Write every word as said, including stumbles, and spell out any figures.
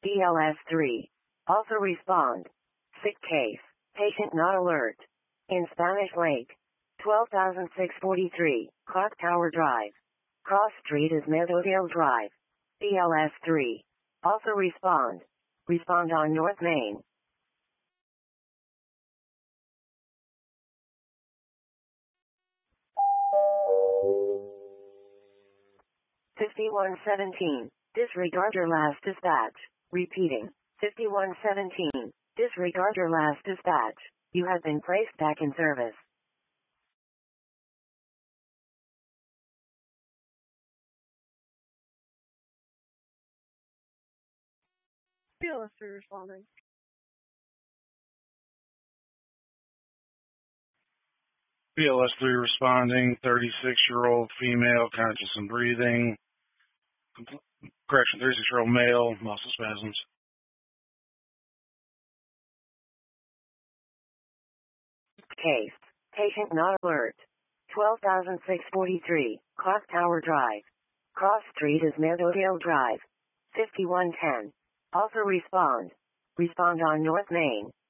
B L S three. Also respond. Sick case. Patient not alert. In Spanish Lake. twelve thousand six hundred forty-three, Clock Tower Drive. Cross Street is Meadowdale Drive. B L S three. Also respond. Respond on North Main. fifty-one seventeen. Disregard your last dispatch. Repeating. fifty-one seventeen. Disregard your last dispatch. You have been placed back in service. B L S three responding. B L S three responding, thirty-six-year-old female, conscious and breathing. Correction, thirty-six-year-old male, muscle spasms. Case. Patient not alert. twelve thousand six hundred forty-three, Clock Tower Drive. Cross Street is Meadowdale Drive. fifty-one ten. Also respond. Respond on North Main.